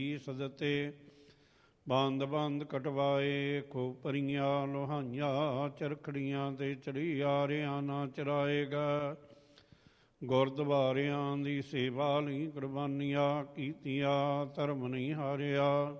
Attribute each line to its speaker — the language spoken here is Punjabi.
Speaker 1: ਸਦਤੇ ਬੰਦ ਬੰਦ ਕਟਵਾਏ, ਖੋਪਰੀਆਂ ਲੋਹਾਈਆਂ ਚਰਖੜੀਆਂ ਤੇ ਚੜੀ ਆਰਿਆਂ ਨਾ ਚਰਾਏਗਾ। ਗੁਰਦੁਆਰਿਆਂ ਦੀ ਸੇਵਾ ਲਈ ਕੁਰਬਾਨੀਆਂ ਕੀਤੀਆਂ, ਧਰਮ ਨਹੀਂ ਹਾਰਿਆ।